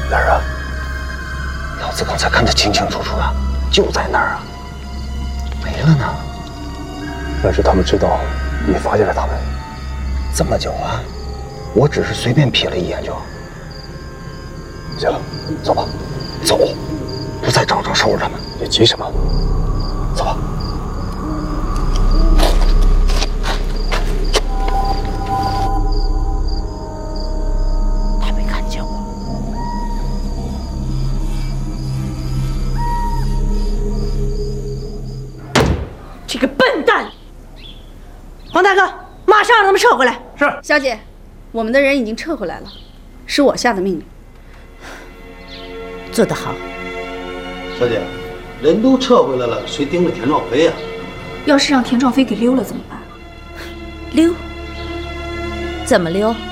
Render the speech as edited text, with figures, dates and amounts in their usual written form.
哪儿啊？老子刚才看得清清楚楚的，就在那儿啊，没了呢。 要是他们知道你发现了他们， 这么久啊？我只是随便瞥了一眼就。 行了，走吧。 走，不再找收拾他们。 你急什么？走吧。 他没看见我。 这个笨蛋！黄大哥，马上让他们撤回来。 是， 小姐，我们的人已经撤回来了，是我下的命令。 做得好。 小姐，人都撤回来了，谁盯着田壮飞呀？ 要是让田壮飞给溜了怎么办？ 溜？怎么溜？